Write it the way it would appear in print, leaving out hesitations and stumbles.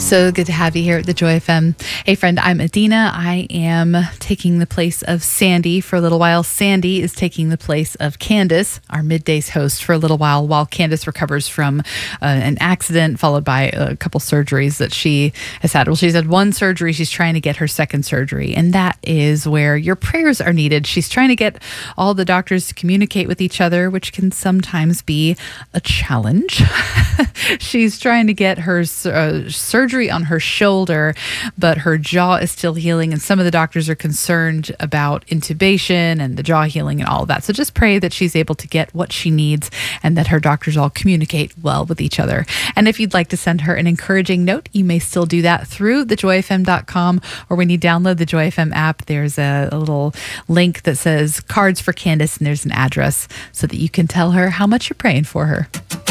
So good to have you here at the Joy FM. Hey, friend, I'm Adina. I am taking the place of Sandy for a little while. Sandy is taking the place of Candace, our middays host, for a little while Candace recovers from an accident followed by a couple surgeries that she has had. Well, she's had one surgery. She's trying to get her second surgery, and that is where your prayers are needed. She's trying to get all the doctors to communicate with each other, which can sometimes be a challenge. She's trying to get her surgery on her shoulder, but her jaw is still healing, and some of the doctors are concerned about intubation and the jaw healing and all of that. So just pray that she's able to get what she needs and that her doctors all communicate well with each other. And if you'd like to send her an encouraging note, you may still do that through thejoyfm.com, or when you download the Joy FM app, there's a little link that says Cards for Candace, and there's an address so that you can tell her how much you're praying for her.